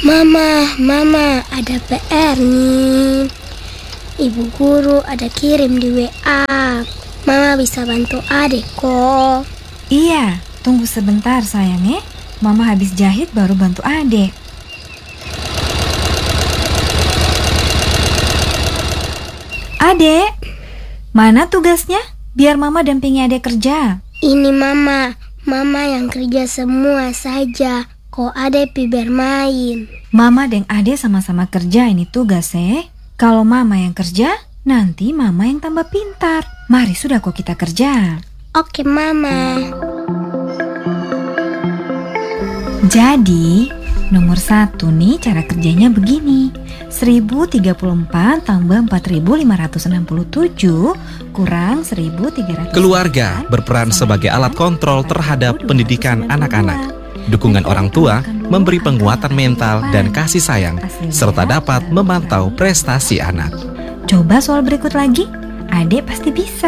Mama, ada PR nih. Ibu guru ada kirim di WA. Mama bisa bantu adek kok. Iya, tunggu sebentar sayang ya. Mama habis jahit baru bantu adek. Adek, mana tugasnya? Biar mama dampingi adek kerja. Ini Mama yang kerja semua saja. Kok adek pi bermain? Mama dan adek sama-sama kerja ini tugas Kalau mama yang kerja, nanti mama yang tambah pintar. Mari sudah kok kita kerja. Oke Mama. Jadi, nomor 1 nih cara kerjanya begini. 1034 tambah 4567 kurang 1300. Keluarga berperan sebagai alat kontrol terhadap pendidikan anak-anak. Dukungan orang tua memberi penguatan mental dan kasih sayang, serta dapat memantau prestasi anak. Coba soal berikut lagi, adek pasti bisa.